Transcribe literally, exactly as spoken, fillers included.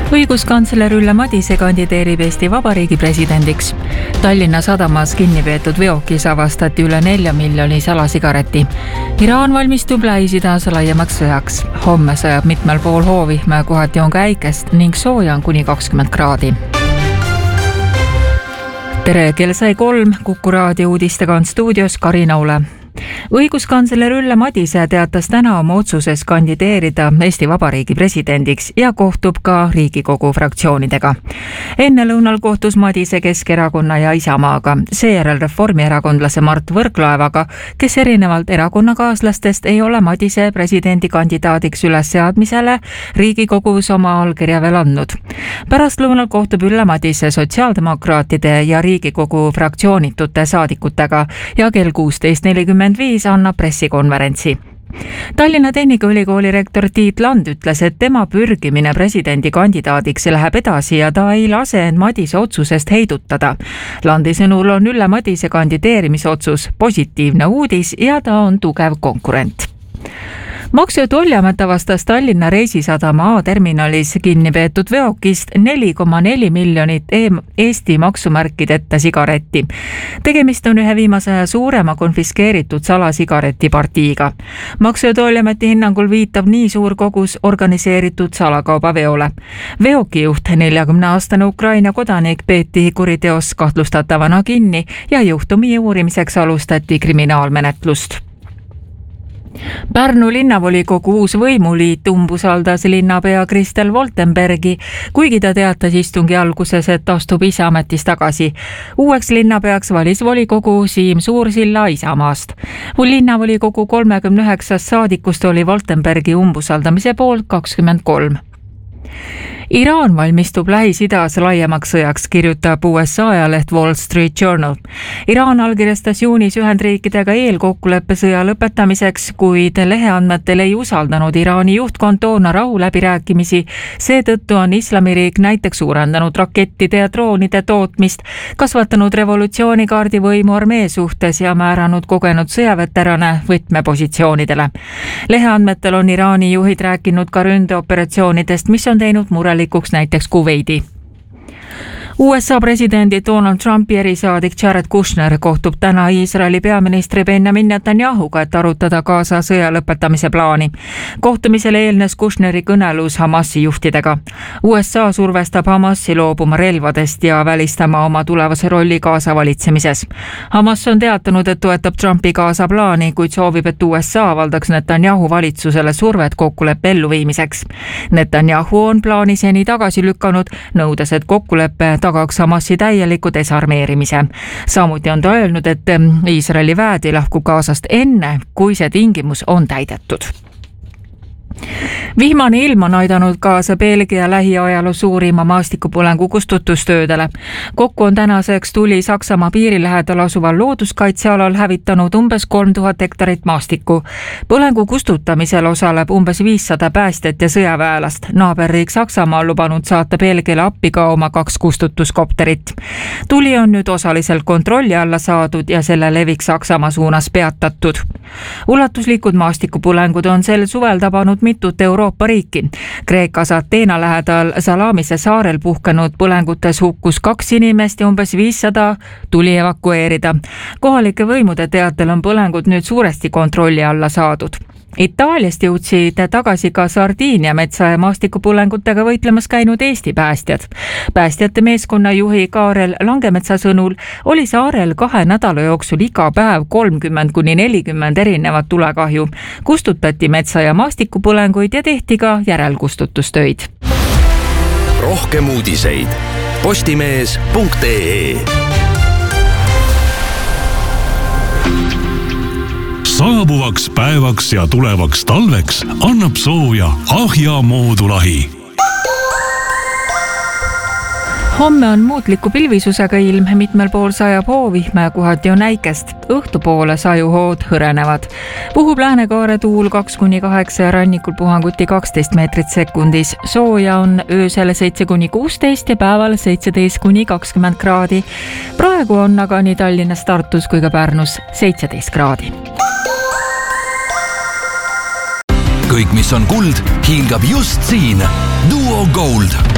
Õiguskantsler Ülle Madise kandideerib Eesti Vabariigi presidendiks. Tallinna sadamas kinni peetud veokis avastati üle nelja miljoni salasigareti. Iraan valmistub Lähis-Idas laiemaks sõjaks. Homme sõjab mitmel pool hoovihme, kohati on ka äikest ning sooja on kuni kakskümmend kraadi. Tere, kell sai kolm, Kuku raadio uudistega on stuudios Karina Ule. Õiguskantsler Ülle Madise teatas täna oma otsuses kandideerida Eesti Vabariigi presidendiks ja kohtub ka Riigikogu fraktsioonidega. Enne lõunal kohtus Madise Keskerakonna ja Isamaaga, seejärel reformierakondlase Mart Võrklaevaga, kes erinevalt erakonnakaaslastest ei ole Madise presidendikandidaadiks ülesseadmisele Riigikogus oma allkirja veel andnud. Pärast lõunal kohtub Ülle Madise sotsiaaldemokraatide ja Riigikogu fraktsioonitute saadikutega ja kell kuusteist nelikümmend viis annab pressikonverentsi. Tallinna Tehnikaülikooli rektor Tiit Land ütles, et tema pürgimine presidendikandidaadiks läheb edasi ja ta ei lase end Madise otsusest heidutada. Landi sõnul on Ülle Madise kandideerimisotsus positiivne uudis ja ta on tugev konkurent. Maksu- ja Tolliamet avastas Tallinna Reisisadama A-terminalis kinni peetud veokist neli koma neli miljonit Eesti maksumärkideta sigaretti. Tegemist on ühe viimase aja suurema konfiskeeritud salasigareti partiiga. Maksu- ja Tolliameti hinnangul viitab nii suur kogus organiseeritud salakaubaveole. Veokijuht, neljakümneaastane Ukraina kodanik, peeti kuriteos kahtlustatavana kinni ja juhtumi uurimiseks alustati kriminaalmenetlust. Pärnu linnavolikogu uus võimuliit umbusaldas linnapea Kristel Woltenbergi, kuigi ta teatas istungi alguses, et astub ise ametist tagasi. Uueks linnapeaks valis volikogu Siim Suursilla Isamaast. Linnavolikogu kolmekümne üheksast saadikust oli Woltenbergi umbusaldamise poolt kakskümmend kolm. Iraan valmistub Lähis-Idas laiemaks sõjaks, kirjutab U S A ajaleht Wall Street Journal. Iraan allkirjastas juunis Ühendriikidega eelkokkuleppe sõja lõpetamiseks, kuid leheandmetel ei usaldanud Iraani juhtkond toona rahu läbirääkimisi. Seetõttu on Islamiriik näiteks suurendanud rakettide ja droonide tootmist, kasvatanud revolutsioonikaardi võimu armee suhtes ja määranud kogenud sõjaveterane võtmepositsioonidele. Leheandmetel on Iraani juhid rääkinud ka ründeoperatsioonidest, mis on teinud murelikuks näiteks Kuveidi. U S A presidendi Donald Trumpi erisaadik Jared Kushner kohtub täna Iisraeli peaministri Benjamin Netanyahuga, et arutada Gaza sõja lõpetamise plaani. Kohtumisele eelnes Kushneri kõnelus Hamasi juhtidega. U S A survestab Hamasi loobuma relvadest ja välistama oma tulevase rolli Gaza valitsemises. Hamas on teatanud, et toetab Trumpi Gaza plaani, kuid soovib, et U S A avaldaks Netanyahu valitsusele survet kokkuleppe elluviimiseks. Netanyahu on plaani seni tagasi lükanud, nõudes, et kokkuleppe tagaks Hamasi täieliku desarmeerimise. Samuti on ta öelnud, et Iisraeli väed ei lahku Gazast enne, kui see tingimus on täidetud. Vihmane ilm on aidanud kaasa Belgia lähiajaloo suurima maastikupõlengu kustutustöödele. Kokku on tänaseks tuli Saksamaa piiri lähedal asuval looduskaitsealal hävitanud umbes kolm tuhat hektarit maastikku. Põlengu kustutamisel osaleb umbes viissada päästjat ja sõjaväelast. Naaberriik Saksamaa on lubanud saata Belgiale appi ka oma kaks kustutuskopterit. Tuli on nüüd osaliselt kontrolli alla saadud ja selle levik Saksamaa suunas peatatud. Ulatuslikud maastikupõlengud on sel suvel tabanud mitut Euroopa riiki. Kreekas Ateena lähedal Salamise saarel puhkenud põlengutes hukkus kaks inimest ja umbes viissada tuli evakueerida. Kohalike võimude teatel on põlengud nüüd suuresti kontrolli alla saadud. Itaaliast jõudsid tagasi ka Sardiinia metsa ja maastikupõlengutega võitlemas käinud Eesti päästjad. Päästjate meeskonna juhi Kaarel Langemetsa sõnul oli saarel kahe nädala jooksul iga päev kolmkümmend kuni nelikümmend erinevat tulekahju. Kustutati metsa ja maastikupõlenguid ja tehti ka järelkustutustöid. Rohkem uudiseid postimees punkt ee. Saabuvaks päevaks ja tulevaks talveks annab sooja Ahja moodulahi. Homme on muutliku pilvisusega ilm, mitmel pool sajab hoovihme ja kohati on äikest. Õhtupoole sajuhood hõrenevad. Puhub läänekaare tuul kaks kuni kaheksa ja rannikul puhanguti kaksteist meetrit sekundis. Sooja on öösel seitse kuni kuusteist ja päeval seitseteist kuni kakskümmend kraadi. Praegu on aga nii Tallinnas, Tartus kui ka Pärnus seitseteist kraadi. Kõik, mis on kuld, hiilgab just siin. Duo Gold.